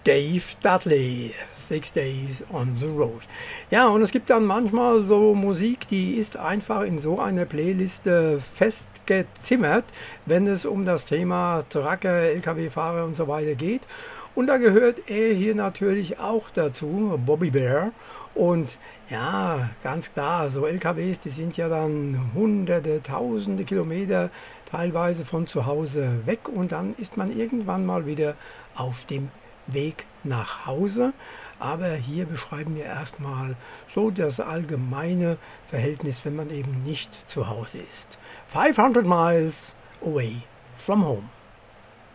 Dave Dudley, 6 Days on the Road. Ja, und es gibt dann manchmal so Musik, die ist einfach in so eine Playliste festgezimmert, wenn es um das Thema Trucker, LKW-Fahrer und so weiter geht. Und da gehört er hier natürlich auch dazu, Bobby Bear. Und ja, ganz klar, so LKWs, die sind ja dann hunderte, tausende Kilometer teilweise von zu Hause weg und dann ist man irgendwann mal wieder auf dem Weg nach Hause. Aber hier beschreiben wir erstmal so das allgemeine Verhältnis, wenn man eben nicht zu Hause ist. 500 miles away from home.